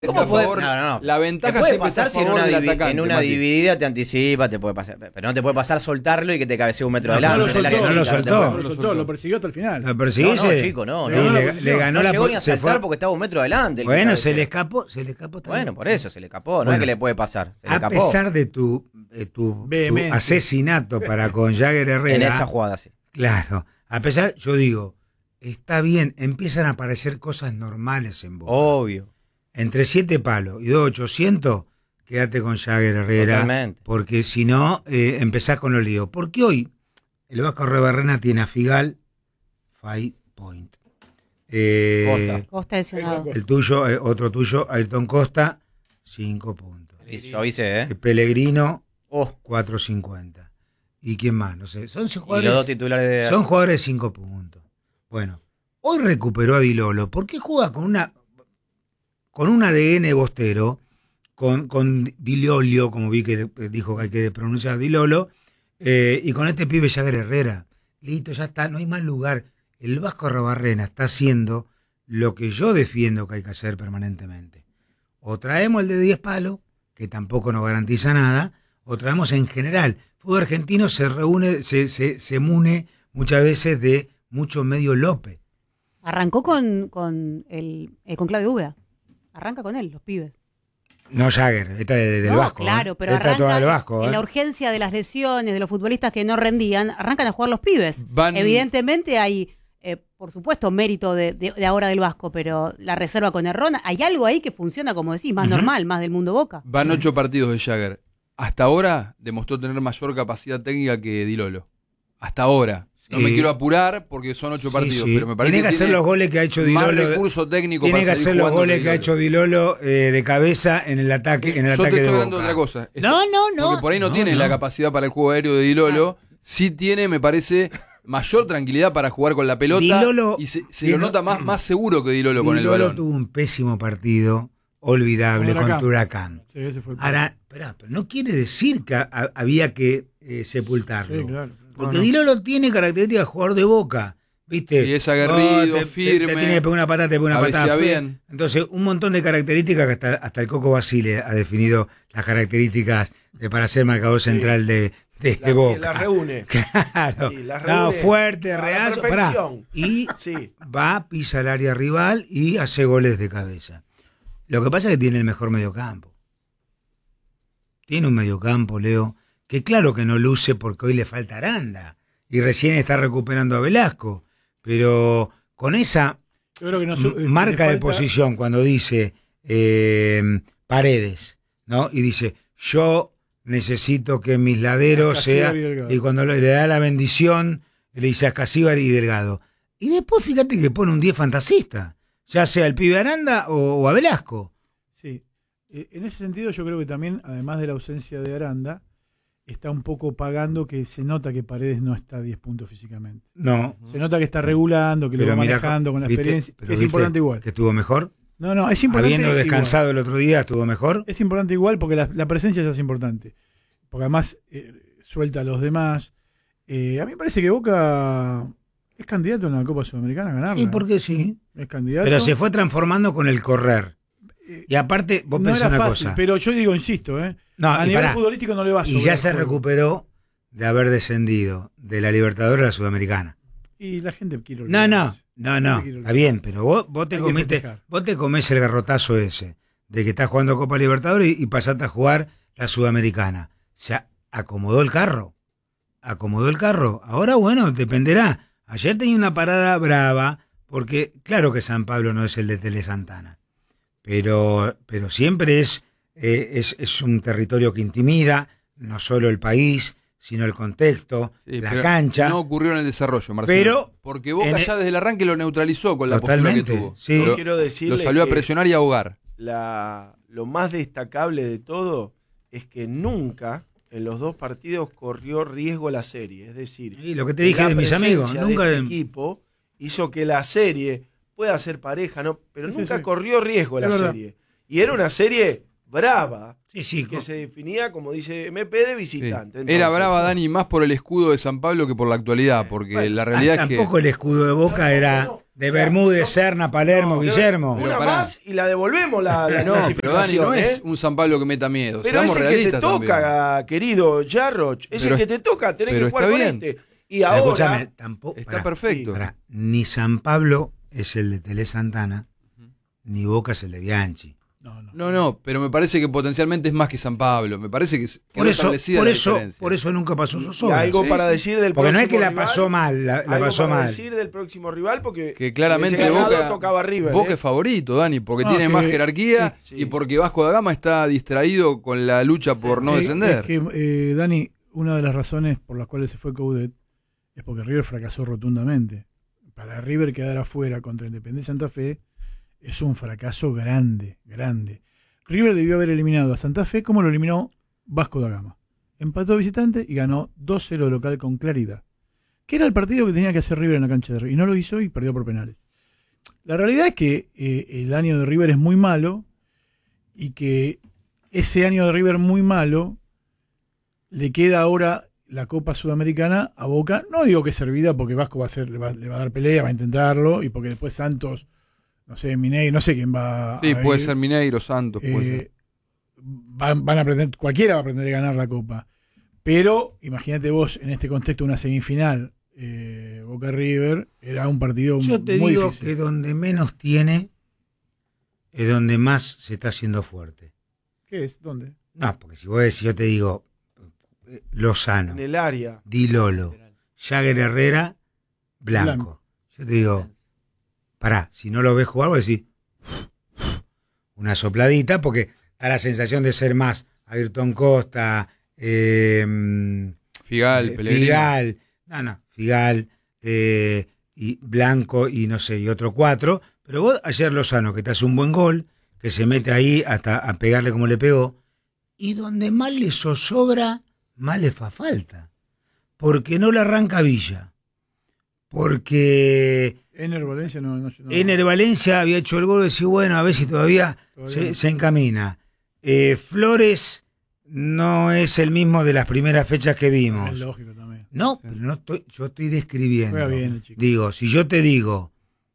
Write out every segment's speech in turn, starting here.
¿Cómo puede? No. La ventaja te puede siempre pasar está si a favor del atacante, en una Mati. dividida te anticipa, te puede pasar. Pero no te puede pasar soltarlo y que te cabecee un metro adelante. No lo soltó. soltó, lo persiguió hasta el final. Lo persiguió, No, chico, no. le ganó no la llegó ni a se saltar fue. porque estaba un metro adelante. Bueno, se le escapó también. Bueno, por eso se le escapó. No Bueno, es que le puede pasar. Se le a escapó. pesar de tu Vehemencia. asesinato para con Jagger Herrera. En esa jugada, sí. Claro. A pesar, yo digo, está bien, empiezan a aparecer cosas normales en Boca. Obvio. Entre 7 palos y 2.800, quédate con Jagger Herrera. Totalmente. Porque si no, empezás con los líos. Porque hoy el Vasco Arrobarrena tiene a Figal 5 point. Costa lesionado. El tuyo, otro tuyo, Ayrton Costa, 5 puntos. Yo avisé, Pellegrino, 4.50. ¿Y quién más? No sé. Son Y jugadores, los dos titulares de... son jugadores de 5 puntos. Bueno, hoy recuperó a Di Lolo. ¿Por qué juega con un ADN bostero? Con Di Lolio, como vi que dijo que hay que pronunciar Di Lolo, y con este pibe Jagger Herrera. Listo, ya está, no hay más lugar. El Vasco Arrobarrena está haciendo lo que yo defiendo que hay que hacer permanentemente. O traemos el de 10 palos, que tampoco nos garantiza nada, o traemos en general. Fútbol argentino se reúne, se mune muchas veces de mucho medio López. Arrancó con Claudio Úbeda. Arranca con él, los pibes. No Jagger, esta del No, Vasco. claro, pero esta toda del arranca Vasco, en la urgencia de las lesiones, de los futbolistas que no rendían, arrancan a jugar los pibes. Evidentemente hay, por supuesto, mérito de ahora del Vasco, pero la reserva con Errón, hay algo ahí que funciona, como decís, más normal, más del mundo Boca. Van 8 partidos de Jagger. Hasta ahora demostró tener mayor capacidad técnica que Di Lolo. Hasta ahora. No me quiero apurar porque son 8 partidos, pero me parece tiene que hacer los goles que ha hecho Di Lolo. Más recurso técnico tiene para que hacer los goles que ha hecho Di Lolo de de cabeza en el ataque, Yo te estoy hablando de otra cosa. No. Porque por ahí no tiene la capacidad para el juego aéreo de Di Lolo. Sí tiene, me parece, mayor tranquilidad para jugar con la pelota. Lolo, y se lo nota más seguro que Di Lolo con el balón. Di Lolo tuvo un pésimo partido, olvidable, contra Huracán. Sí, ese fue el Ahora, pero no quiere decir que había que sepultarlo. Sí, claro. Porque Di Lolo tiene características de jugador de Boca. ¿Viste? Y es aguerrido, firme. Te tiene que pegar una patada, te pega una patada. Bien. Entonces, un montón de características que hasta el Coco Basile ha definido las características para ser marcador central de Boca. La reúne. Claro. Sí, la reúne. No, fuerte, real. Y sí. va, pisa el área rival y hace goles de cabeza. Lo que pasa es que tiene el mejor mediocampo. Tiene un mediocampo, Leo, que claro que no luce porque hoy le falta Aranda. Y recién está recuperando a Velasco. Pero con esa marca de posición, cuando dice Paredes, ¿no? Y dice, yo necesito que mis laderos sea... Y cuando le da la bendición, le dice a Escasíbar y Delgado. Y después fíjate que pone un 10 fantasista, ya sea el pibe Aranda o a Velasco. Sí, en ese sentido yo creo que también, además de la ausencia de Aranda, está un poco pagando que se nota que Paredes no está a 10 puntos físicamente. No. Se nota que está regulando, que lo va manejando con la experiencia. Es importante igual. ¿Que estuvo mejor? No, es importante. Habiendo descansado igual. El otro día, ¿estuvo mejor? Es importante igual porque la presencia ya es importante. Porque además suelta a los demás. A mí me parece que Boca es candidato en la Copa Sudamericana a ganarla. Sí, porque sí. Es candidato. Pero se fue transformando con el correr. Y aparte, vos pensás una fácil, cosa. Pero yo digo, insisto, no, a nivel futbolístico no le va a sobrar. Y ya se recuperó de haber descendido de la Libertadores a la Sudamericana. Y la gente quiere No. Está bien, pero vos te comés el garrotazo ese de que estás jugando Copa Libertadores y pasaste a jugar la Sudamericana. Se acomodó el carro. Ahora, bueno, dependerá. Ayer tenía una parada brava, porque claro que San Pablo no es el de Tele Santana. Pero siempre es un territorio que intimida, no solo el país, sino el contexto, la cancha. No ocurrió en el desarrollo, Marcelo. Porque Boca ya desde el arranque lo neutralizó con la postura que tuvo. Sí. Quiero decirle lo salió a presionar y a ahogar. Lo más destacable de todo es que nunca en los dos partidos corrió riesgo la serie. Es decir, lo que te dije de mis amigos, nunca el equipo hizo que la serie pueda ser pareja, ¿no? Pero nunca corrió riesgo la serie. Y era una serie brava, que se definía, como dice MP, de visitante. Entonces, era brava, Dani, más por el escudo de San Pablo que por la actualidad, porque la realidad es que... Tampoco el escudo de Boca era De Bermúdez, Serna, Palermo, Guillermo. Una más y la devolvemos la No, pero Dani, no es un San Pablo que meta miedo. Pero es el que te toca, también. querido Jarroch. Es el que te toca, tenés que jugar con este. Y ahora... Escúchame, tampoco, está perfecto. Ni San Pablo es el de Tele Santana, ni Boca es el de Bianchi. No, pero me parece que potencialmente es más que San Pablo. Me parece que por eso nunca pasó Sosola. Y algo para decir del porque próximo no es que la rival, pasó mal, la pasó mal. Decir del próximo rival porque que claramente Boca tocaba River. Boca es favorito, Dani, porque tiene más jerarquía y porque Vasco da Gama está distraído con la lucha por no descender. Es que, Dani, una de las razones por las cuales se fue Coudet es porque River fracasó rotundamente. Para River quedar afuera contra Independiente Santa Fe es un fracaso grande. River debió haber eliminado a Santa Fe como lo eliminó Vasco da Gama. Empató visitante y ganó 2-0 local con claridad. Que era el partido que tenía que hacer River en la cancha de River. Y no lo hizo y perdió por penales. La realidad es que el año de River es muy malo y que ese año de River muy malo le queda ahora la Copa Sudamericana a Boca. No digo que servida porque Vasco le va a dar pelea, va a intentarlo y porque después Santos... No sé, Mineiro, no sé quién va a puede ser Mineiro, Santos. Van a aprender, cualquiera va a aprender a ganar la Copa. Pero imagínate vos en este contexto una semifinal Boca River, era un partido muy difícil. Yo te digo que donde menos tiene es donde más se está haciendo fuerte. ¿Qué es? ¿Dónde? No, porque si yo te digo Lozano, en el área, Di Lolo, Jagger Herrera, Blanco. Yo te digo... Pará, si no lo ves jugar, vos decís una sopladita, porque da la sensación de ser más Ayrton Costa, Figal, Figal y Blanco y no sé, y otro 4. Pero vos ayer Lozano, que te hace un buen gol, que se mete ahí hasta a pegarle como le pegó, y donde más le zozobra, más le fa falta. Porque no le arranca Villa. Porque... Ener Valencia no. Ener Valencia había hecho el gol y decía, bueno, a ver si todavía se encamina. Flores no es el mismo de las primeras fechas que vimos. Es lógico también. No, pero yo estoy describiendo. Bien, digo, si yo te digo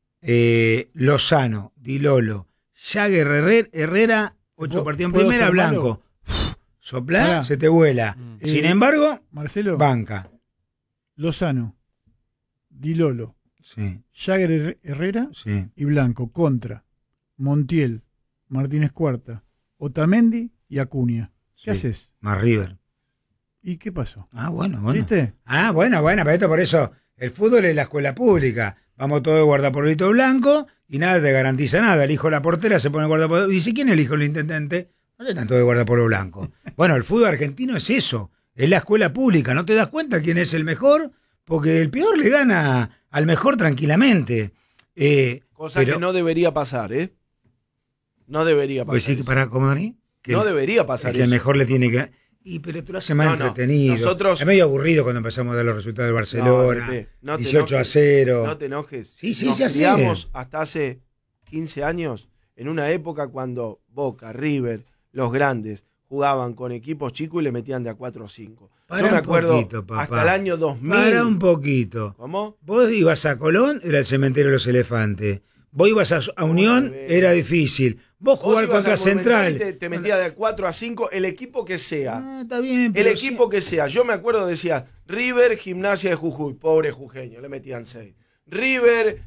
Lozano, Di Lolo, Jagger Herrera, 8 partidos en primera, Blanco. Soplá, se te vuela. Sin embargo, Marcelo, banca. Lozano, Di Lolo, sí. Jagger Herrera y Blanco contra Montiel, Martínez Cuarta, Otamendi y Acuña. ¿Qué haces? Más River. ¿Y qué pasó? Bueno. ¿Viste? Bueno, pero esto por eso, el fútbol es la escuela pública. Vamos todos de guardapolvito blanco y nada te garantiza nada. El hijo de la portera se pone guardapolvo. Dice, ¿quién es el hijo del intendente? No están todos de guardapolvo blanco. Bueno, el fútbol argentino es eso. Es la escuela pública. No te das cuenta quién es el mejor, porque el peor le gana al mejor tranquilamente. Cosa que no debería pasar, ¿eh? No debería pasar. Pues sí, ¿cómo, Dani? No debería pasar que el mejor le tiene que... pero tú lo haces más entretenido. Nosotros... Es medio aburrido cuando empezamos a dar los resultados del Barcelona. 18-0. No te enojes. Sí, ya sé. Nos hasta hace 15 años, en una época cuando Boca, River, los grandes, jugaban con equipos chicos y le metían de a 4 o 5. Yo me acuerdo poquito, hasta el año 2000. Para un poquito. ¿Cómo? Vos ibas a Colón, era el cementerio de los elefantes. Vos ibas a Unión, era difícil. Vos jugar contra Central. Te metía de 4 a 5, el equipo que sea. Está bien. El equipo que sea. Yo me acuerdo, decía, River, Gimnasia de Jujuy, pobre jujeño, le metían 6. River,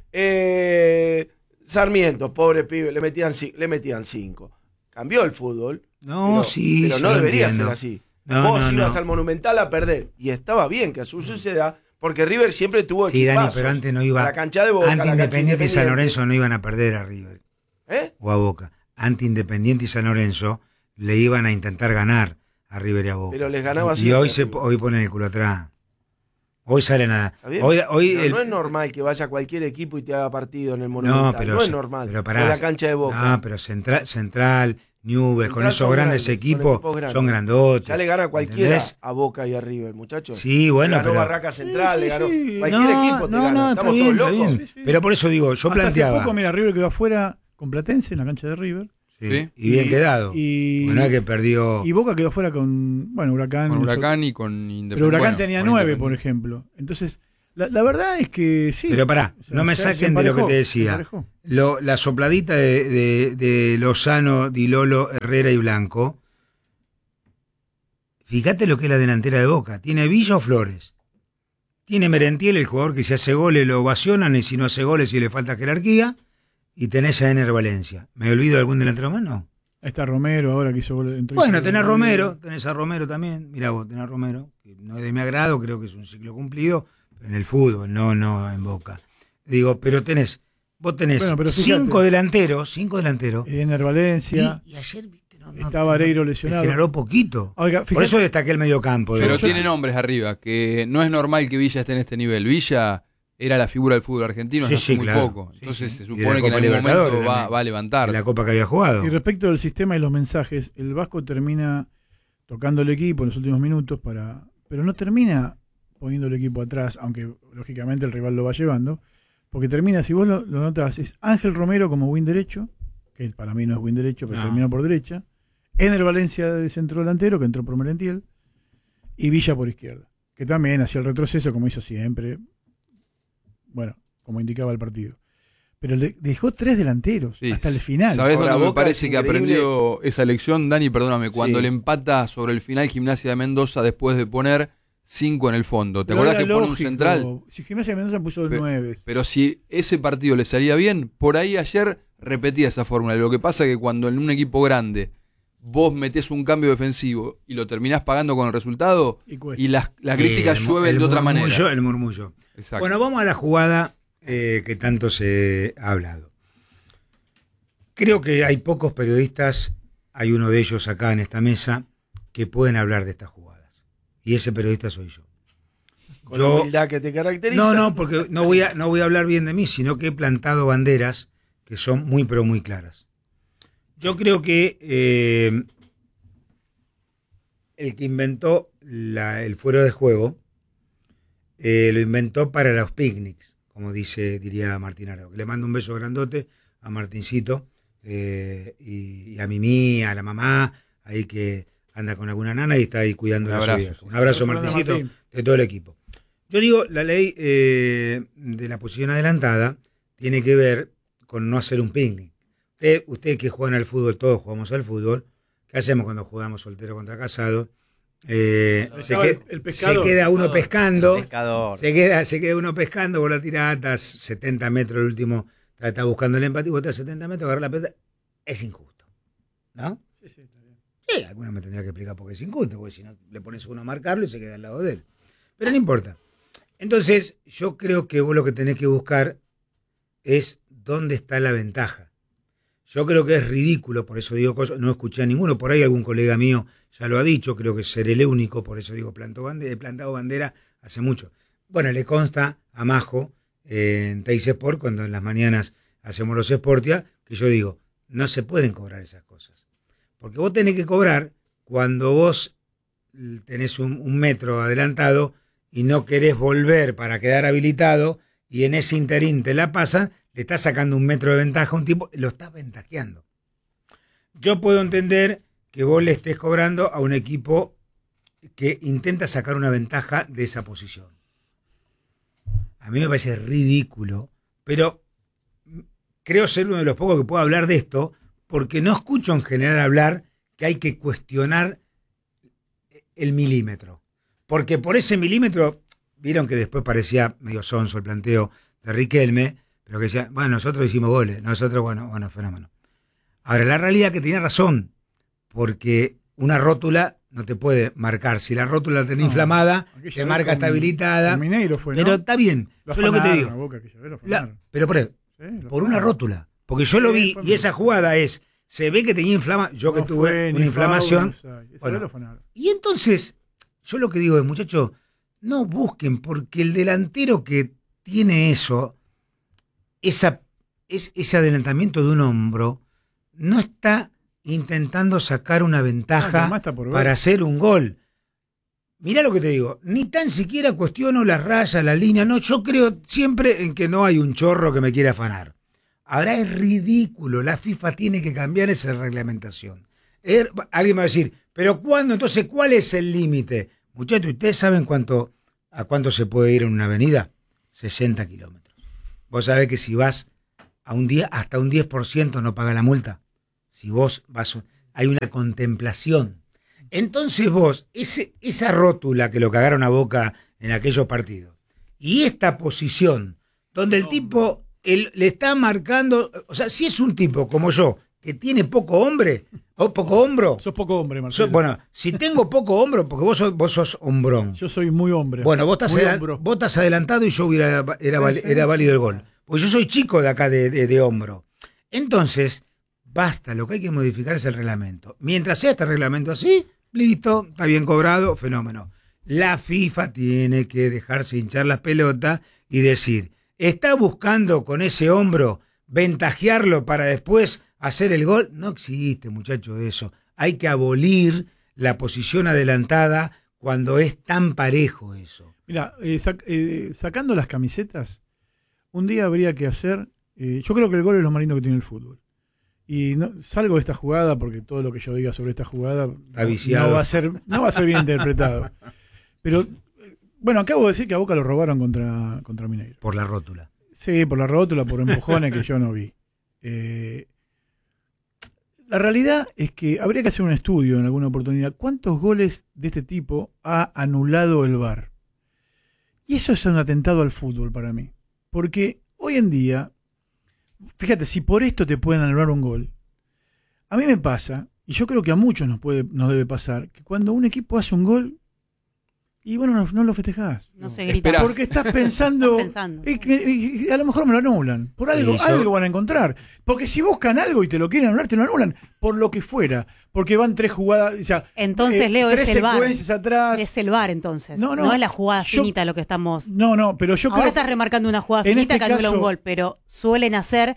Sarmiento, pobre pibe, le metían 5. Cambió el fútbol. No, pero no debería ser así. Vos ibas al no. Monumental a perder. Y estaba bien que eso suceda, porque River siempre tuvo equipazos. Sí, Dani, pero antes no iba. A la cancha de Boca, antes Independiente y San Lorenzo no iban a perder a River. O a Boca. Antes Independiente y San Lorenzo le iban a intentar ganar a River y a Boca. Pero les ganaba y hoy ponen el culo atrás. Hoy salen a... Hoy no es normal que vaya cualquier equipo y te haga partido en el Monumental. No es normal. Pero pará, en la cancha de Boca. No, pero Central, Newell's, con esos grandes equipos, son grandotes. Ya le gana cualquiera, ¿entendés? A Boca y a River, muchachos. Sí, bueno, le ganó Barraca Central, le ganó cualquier equipo te gana. Estamos todos locos. Sí. Pero por eso digo, yo planteaba... Hace poco, mira, River quedó afuera con Platense en la cancha de River. Sí. Y bien quedado. Bueno, que perdió... Y Boca quedó fuera con Huracán. Con Huracán y con Independiente. Pero Huracán tenía 9, por ejemplo. Entonces, La verdad es que sí. Pero pará, O sea, no me se saquen de lo que te decía. emparejó. La sopladita de Lozano, Di Lolo, Herrera y Blanco. Fíjate lo que es la delantera de Boca. ¿Tiene Villa o Flores? Tiene Merentiel, el jugador que si hace goles lo ovacionan, y si no hace goles y le falta jerarquía. Y tenés a Ener Valencia. ¿Me olvido de algún delantero más? No. Ahí está Romero ahora que hizo gol. Bueno, tenés Romero, tenés a Romero también. Mirá vos, tenés a Romero, que no es de mi agrado, creo que es un ciclo cumplido, pero en el fútbol, no en Boca. Digo, pero vos tenés Bueno, pero cinco delanteros. Ener Valencia. Y ayer, viste, está Vareiro lesionado. Generó poquito. Oiga, por eso destaqué el mediocampo. Pero tiene nombres arriba, que no es normal que Villa esté en este nivel. Villa era la figura del fútbol argentino hace muy poco. Entonces se supone que en algún momento va a levantar. La copa que había jugado. Y respecto del sistema y los mensajes, el Vasco termina tocando el equipo en los últimos minutos, pero no termina poniendo el equipo atrás, aunque lógicamente el rival lo va llevando, porque termina, si vos lo notás, es Ángel Romero como win derecho, que para mí no es win derecho, pero terminó por derecha, Ener Valencia de centro delantero, que entró por Merentiel, y Villa por izquierda, que también hacía el retroceso como hizo siempre, bueno, como indicaba el partido. Pero dejó 3 delanteros hasta el final. ¿Sabés dónde me parece que aprendió esa lección, Dani? Perdóname, cuando le empata sobre el final Gimnasia de Mendoza después de poner 5 en el fondo. ¿Te acordás que pone un central? Si Gimnasia de Mendoza puso 9. Pero si ese partido le salía bien, por ahí ayer repetía esa fórmula. Lo que pasa es que cuando en un equipo grande vos metés un cambio defensivo y lo terminás pagando con el resultado, y las críticas llueven de otra manera. El murmullo. Exacto. Bueno, vamos a la jugada que tanto se ha hablado. Creo que hay pocos periodistas, hay uno de ellos acá en esta mesa, que pueden hablar de estas jugadas. Y ese periodista soy yo. Con la humildad que te caracteriza. No, porque no voy a hablar bien de mí, sino que he plantado banderas que son muy, pero muy claras. Yo creo que el que inventó el fuero de juego lo inventó para los picnics, como diría Martín Arau. Le mando un beso grandote a Martincito y a Mimi, a la mamá, ahí que anda con alguna nana y está ahí cuidando a su vieja. Un abrazo, Martincito, de todo el equipo. Yo digo, la ley de la posición adelantada tiene que ver con no hacer un picnic. Ustedes que juegan al fútbol, todos jugamos al fútbol, ¿qué hacemos cuando jugamos soltero contra casado? Se queda uno pescando, se queda uno pescando, vos la tirás, estás 70 metros, el último está buscando el empate, vos estás 70 metros, agarrás la pelota, es injusto, ¿no? Sí, está bien. Sí, alguno me tendrá que explicar por qué es injusto, porque si no le pones uno a marcarlo y se queda al lado de él. Pero no importa. Entonces, yo creo que vos lo que tenés que buscar es dónde está la ventaja. Yo creo que es ridículo, por eso digo cosas, no escuché a ninguno, por ahí algún colega mío ya lo ha dicho, creo que seré el único, por eso digo, he plantado bandera hace mucho. Bueno, le consta a Majo en Teis Sport, cuando en las mañanas hacemos los Sportia, que yo digo, no se pueden cobrar esas cosas. Porque vos tenés que cobrar cuando vos tenés un metro adelantado y no querés volver para quedar habilitado, y en ese interín te la pasan, le estás sacando un metro de ventaja a un tipo, lo estás ventajeando. Yo puedo entender que vos le estés cobrando a un equipo que intenta sacar una ventaja de esa posición. A mí me parece ridículo, pero creo ser uno de los pocos que puedo hablar de esto, porque no escucho en general hablar que hay que cuestionar el milímetro. Porque por ese milímetro, vieron que después parecía medio sonso el planteo de Riquelme, pero que decía, bueno, nosotros hicimos goles, nosotros, bueno, fenómeno. Ahora, la realidad es que tenía razón, porque una rótula no te puede marcar. Si la rótula la tenés inflamada, te marca está habilitada. Mineiro fue, ¿no? Pero está bien, yo lo que te digo. Pero por una rótula, porque yo lo vi y esa jugada se ve que tenía inflamación, yo que tuve una inflamación. Y entonces, yo lo que digo es, muchachos, no busquen, porque el delantero que tiene ese adelantamiento de un hombro, no está intentando sacar una ventaja para hacer un gol. Mirá lo que te digo, ni tan siquiera cuestiono la raya, la línea, no, yo creo siempre en que no hay un chorro que me quiera afanar. Ahora es ridículo, la FIFA tiene que cambiar esa reglamentación. Alguien me va a decir, ¿pero cuándo? Entonces, ¿cuál es el límite? Muchachos, ¿ustedes saben a cuánto se puede ir en una avenida? 60 kilómetros. Vos sabés que si vas hasta un 10% no paga la multa. Si vos vas, hay una contemplación. Entonces vos, esa rótula que lo cagaron a Boca en aquellos partidos, y esta posición, donde el tipo le está marcando, o sea, si es un tipo como yo, que tiene poco hombre, o poco hombro. Sos poco hombre, Marcelo. Bueno, si tengo poco hombro, porque vos sos hombrón. Yo soy muy hombre. Bueno, vos estás adelantado y yo era válido el gol. Porque yo soy chico de acá de hombro. Entonces, basta, lo que hay que modificar es el reglamento. Mientras sea este reglamento así, listo, está bien cobrado, fenómeno. La FIFA tiene que dejarse hinchar las pelotas y decir, ¿está buscando con ese hombro ventajearlo para después hacer el gol? No existe, muchacho, eso. Hay que abolir la posición adelantada cuando es tan parejo eso. Mira, sacando las camisetas, un día habría que hacer... yo creo que el gol es lo más lindo que tiene el fútbol. Y salgo de esta jugada porque todo lo que yo diga sobre esta jugada no va a ser bien interpretado. Pero, bueno, acabo de decir que a Boca lo robaron contra Mineiro. Por la rótula. Sí, por la rótula, por empujones que yo no vi. La realidad es que habría que hacer un estudio en alguna oportunidad. ¿Cuántos goles de este tipo ha anulado el VAR? Y eso es un atentado al fútbol para mí. Porque hoy en día, fíjate, si por esto te pueden anular un gol, a mí me pasa, y yo creo que a muchos nos debe pasar, que cuando un equipo hace un gol, y bueno, no lo festejás. No se grita. Porque estás pensando, y a lo mejor me lo anulan. Por algo van a encontrar. Porque si buscan algo y te lo quieren anular, te lo anulan. Por lo que fuera. Porque van 3 jugadas. O sea, entonces, Leo, es el VAR. Atrás. Es el VAR, entonces. No es la jugada finita lo que estamos... No, pero yo ahora creo... estás remarcando una jugada finita que anula un gol, pero suelen hacer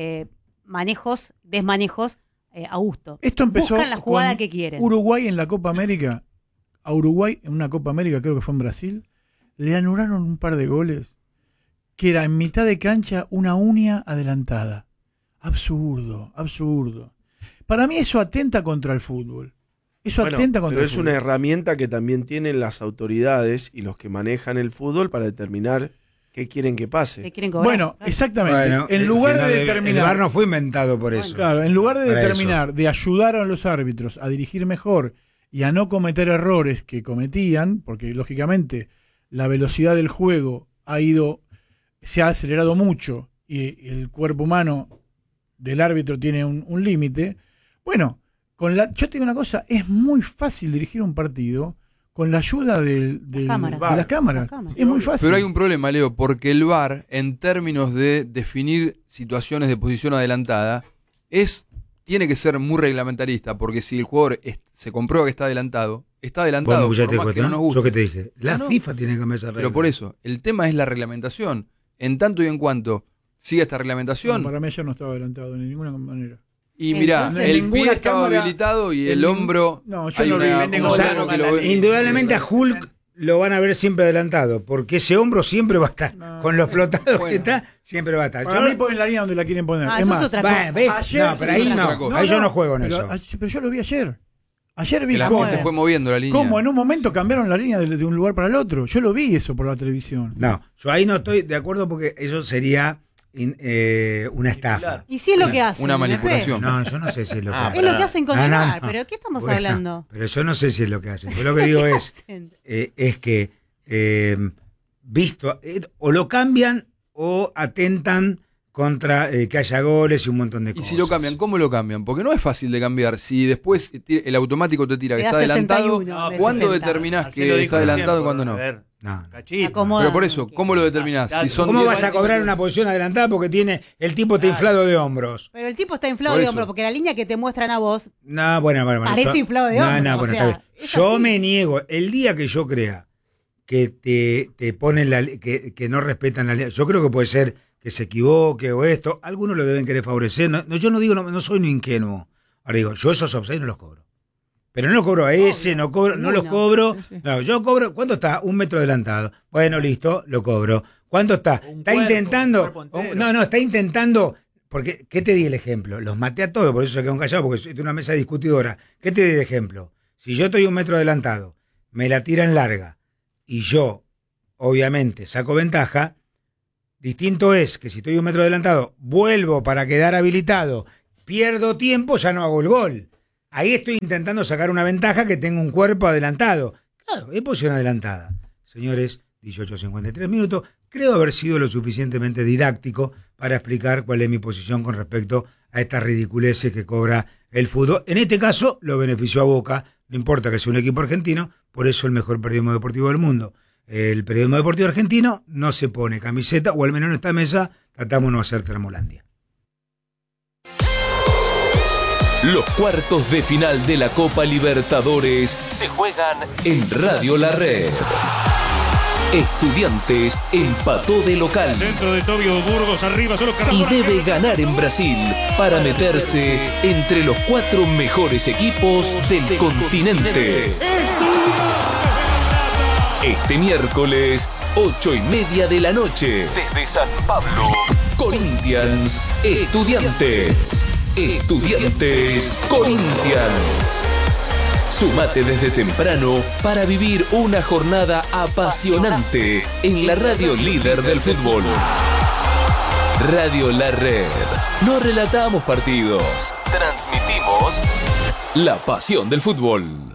desmanejos a gusto. Esto empezó buscan la jugada que quieren. Uruguay en la Copa América. A Uruguay, en una Copa América, creo que fue en Brasil, le anularon un par de goles que era en mitad de cancha una uña adelantada. Absurdo. Para mí eso atenta contra el fútbol. Pero es una herramienta que también tienen las autoridades y los que manejan el fútbol para determinar qué quieren que pase. ¿Qué quieren cobrar? Bueno, exactamente. En lugar de determinar... El VAR no fue inventado por eso. Claro, en lugar de determinar, de ayudar a los árbitros a dirigir mejor y a no cometer errores que cometían, porque lógicamente la velocidad del juego se ha acelerado mucho y el cuerpo humano del árbitro tiene un límite. Bueno, yo te digo una cosa, es muy fácil dirigir un partido con la ayuda de las cámaras. Es muy fácil. Pero hay un problema, Leo, porque el VAR, en términos de definir situaciones de posición adelantada, tiene que ser muy reglamentarista, porque si el jugador se comprueba que está adelantado. Vos me por más que no nos guste. Yo que te dije, FIFA tiene que cambiar esa regla. Pero por eso, el tema es la reglamentación. En tanto y en cuanto siga esta reglamentación... para mí ayer no estaba adelantado de ninguna manera. Y mirá, el pie estaba habilitado y el hombro... No, yo no vi. Indudablemente a Hulk lo van a ver siempre adelantado, porque ese hombro siempre va a estar. Con lo explotado que está, siempre va a estar. Para mí ponen la línea donde la quieren poner. Es más, otra cosa. ¿Ves? Ayer, pero ahí no. Ahí yo no juego en eso. Pero yo lo vi ayer. Ayer vi cómo se fue moviendo la línea. Cómo en un momento cambiaron la línea de un lugar para el otro. Yo lo vi eso por la televisión. No, yo ahí no estoy de acuerdo porque eso sería una estafa. ¿Y si es lo que hacen? Una manipulación. No, yo no sé si es lo que hacen. Es lo que hacen con el VAR, pero ¿qué estamos hablando? Pero yo no sé si es lo que hacen. Yo lo que digo es que o lo cambian o atentan contra que haya goles y un montón de cosas. Y si lo cambian, ¿cómo lo cambian? Porque no es fácil de cambiar. Si después el automático te tira que está adelantado, ¿cuándo determinás que está adelantado y cuándo no? Pero por eso, ¿cómo lo determinás? ¿Cómo vas a cobrar una posición adelantada porque el tipo está inflado de hombros? Pero el tipo está inflado de hombros porque la línea que te muestran a vos bueno, parece inflado de hombros. Yo me niego. El día que yo crea que te ponen que no respetan la línea, yo creo que puede ser que se equivoque o esto, algunos lo deben querer favorecer. Yo no digo, no soy un ingenuo. Ahora digo, yo esos offside no los cobro. Pero no los cobro a ese, no los cobro. No, yo cobro, ¿cuánto está? 1 metro adelantado. Bueno, listo, lo cobro. ¿Cuánto está? Está intentando. Está intentando. Porque, ¿qué te di el ejemplo? Los maté a todos, por eso se quedaron callados, porque es una mesa discutidora. ¿Qué te di de ejemplo? Si yo estoy 1 metro adelantado, me la tiran larga y yo, obviamente, saco ventaja, Distinto es que si estoy 1 metro adelantado, vuelvo para quedar habilitado, pierdo tiempo, ya no hago el gol. Ahí estoy intentando sacar una ventaja que tengo un cuerpo adelantado. Claro, es posición adelantada. Señores, 18:53 minutos. Creo haber sido lo suficientemente didáctico para explicar cuál es mi posición con respecto a estas ridiculeces que cobra el fútbol. En este caso, lo benefició a Boca. No importa que sea un equipo argentino, por eso el mejor periodismo deportivo del mundo. El periodismo deportivo argentino no se pone camiseta, o al menos en esta mesa tratamos de no hacer Termolandia. Los cuartos de final de la Copa Libertadores se juegan en Radio La Red. Estudiantes empató de local. Centro de Tobio Burgos, arriba, solo y debe ganar en Brasil para meterse entre los 4 mejores equipos del continente. Este miércoles, 8:30 de la noche, desde San Pablo, Corinthians, Estudiantes. Estudiantes, Corinthians. Sumate desde temprano para vivir una jornada apasionante en la radio líder del fútbol. Radio La Red. No relatamos partidos, transmitimos la pasión del fútbol.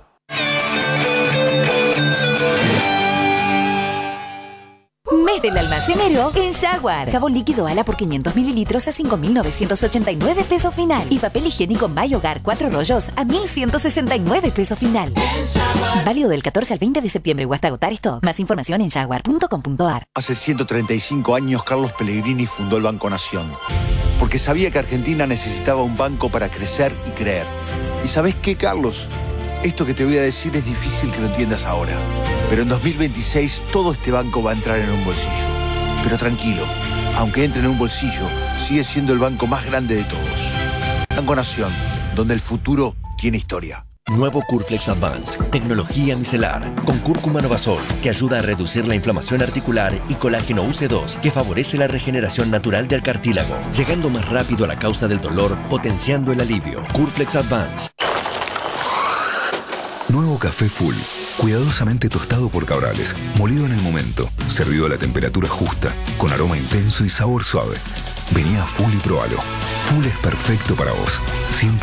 Mes del almacenero en Jaguar. Jabón líquido Ala por 500 mililitros a 5.989 pesos final. Y papel higiénico My Hogar 4 rollos a 1.169 pesos final. Válido del 14 al 20 de septiembre o hasta agotar stock. Más información en jaguar.com.ar. Hace 135 años Carlos Pellegrini fundó el Banco Nación. Porque sabía que Argentina necesitaba un banco para crecer y creer. ¿Y sabés qué, Carlos? Esto que te voy a decir es difícil que lo entiendas ahora. Pero en 2026 todo este banco va a entrar en un bolsillo. Pero tranquilo, aunque entre en un bolsillo, sigue siendo el banco más grande de todos. Banco Nación, donde el futuro tiene historia. Nuevo Curflex Advance, tecnología micelar, con cúrcuma Novasol, que ayuda a reducir la inflamación articular, y colágeno UC2, que favorece la regeneración natural del cartílago, llegando más rápido a la causa del dolor, potenciando el alivio. Curflex Advance. Nuevo café Full, cuidadosamente tostado por Cabrales, molido en el momento, servido a la temperatura justa, con aroma intenso y sabor suave. Vení a Full y probalo. Full es perfecto para vos, siempre